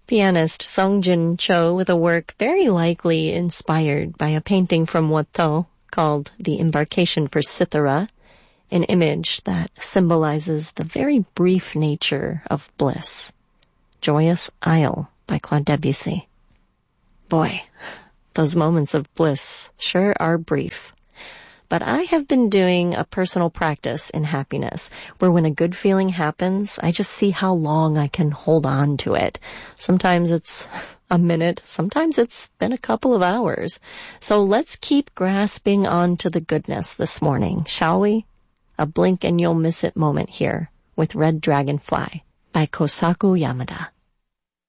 Pianist Songjin Cho with a work very likely inspired by a painting from Watteau called The Embarkation for Cythera, an image that symbolizes the very brief nature of bliss. Joyous Isle by Claude Debussy. Boy, those moments of bliss sure are brief. But I have been doing a personal practice in happiness where when a good feeling happens, I just see how long I can hold on to it. Sometimes it's a minute, sometimes it's been a couple of hours. So let's keep grasping on to the goodness this morning, shall we? A blink and you'll miss it moment here with Red Dragonfly by Kosaku Yamada.